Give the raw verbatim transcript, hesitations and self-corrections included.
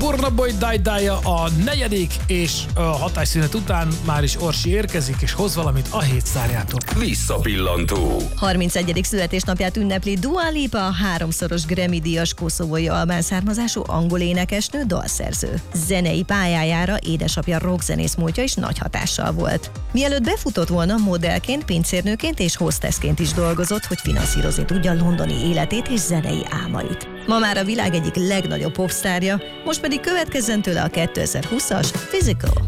Burna Boy Die Die a negyedik, és a hatásszünet után már is Orsi érkezik, és hoz valamit a hét sztárjától. Visszapillantó. harmincegyedik születésnapját ünnepli Dua Lipa, a háromszoros Grammy-díjas koszovói albán származású angol énekesnő, dalszerző. Zenei pályájára édesapja rockzenész múltja is nagy hatással volt. Mielőtt befutott volna, modellként, pincérnőként és hostessként is dolgozott, hogy finanszírozni tudja londoni életét és zenei álmait. Ma már a világ egyik legnagyobb popsztárja, most pedig következzen tőle a kétezer-húszas Physical.